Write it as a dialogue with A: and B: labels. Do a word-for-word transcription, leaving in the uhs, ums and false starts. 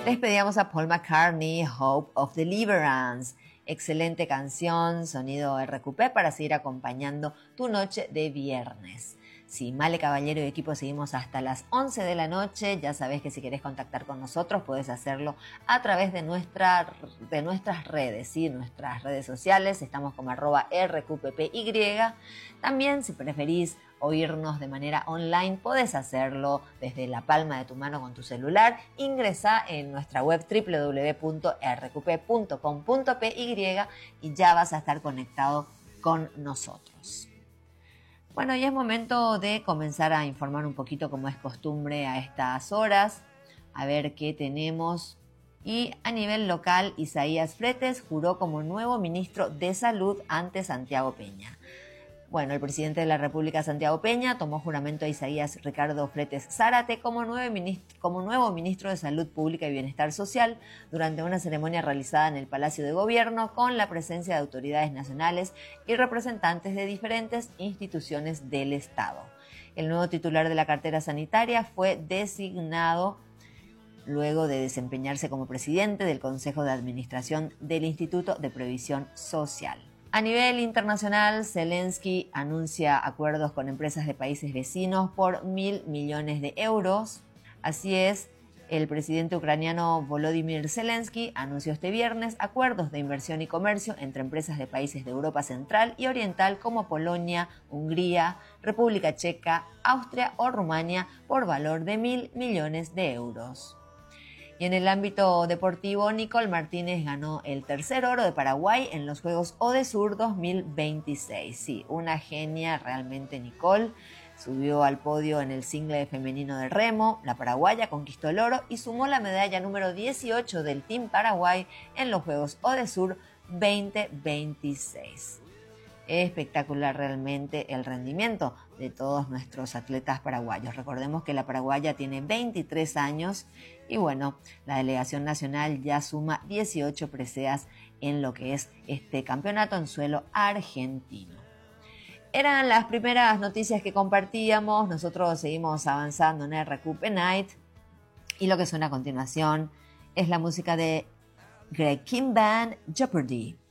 A: Les pedíamos a Paul McCartney, Hope of Deliverance. Excelente canción, sonido R Q P para seguir acompañando tu noche de viernes. Sí, Male Caballero y equipo seguimos hasta las once de la noche. Ya sabes que si querés contactar con nosotros puedes hacerlo a través de, nuestra, de nuestras redes, ¿sí? Nuestras redes sociales. Estamos como arroba R Q P P Y. También, si preferís oírnos de manera online, podés hacerlo desde la palma de tu mano con tu celular. Ingresá en nuestra web doble u doble u doble u punto r q p punto com punto p y y ya vas a estar conectado con nosotros. Bueno, y es momento de comenzar a informar un poquito, como es costumbre a estas horas, a ver qué tenemos. Y a nivel local, Isaías Fretes juró como nuevo ministro de Salud ante Santiago Peña. Bueno, el presidente de la República, Santiago Peña, tomó juramento a Isaías Ricardo Fretes Zárate como nuevo, ministro, como nuevo ministro de Salud Pública y Bienestar Social durante una ceremonia realizada en el Palacio de Gobierno con la presencia de autoridades nacionales y representantes de diferentes instituciones del Estado. El nuevo titular de la cartera sanitaria fue designado luego de desempeñarse como presidente del Consejo de Administración del Instituto de Previsión Social. A nivel internacional, Zelensky anuncia acuerdos con empresas de países vecinos por mil millones de euros. Así es, el presidente ucraniano Volodymyr Zelensky anunció este viernes acuerdos de inversión y comercio entre empresas de países de Europa Central y Oriental como Polonia, Hungría, República Checa, Austria o Rumania por valor de mil millones de euros. Y en el ámbito deportivo, Nicole Martínez ganó el tercer oro de Paraguay en los Juegos Odesur dos mil veintiséis. Sí, una genia realmente Nicole. Subió al podio en el single femenino de remo. La paraguaya conquistó el oro y sumó la medalla número dieciocho del Team Paraguay en los Juegos Odesur veinte veintiséis. Espectacular realmente el rendimiento de todos nuestros atletas paraguayos. Recordemos que la paraguaya tiene veintitrés años y bueno, la delegación nacional ya suma dieciocho preseas en lo que es este campeonato en suelo argentino. Eran las primeras noticias que compartíamos. Nosotros seguimos avanzando en R Q P Night y lo que suena a continuación es la música de Greg King Band, Jeopardy.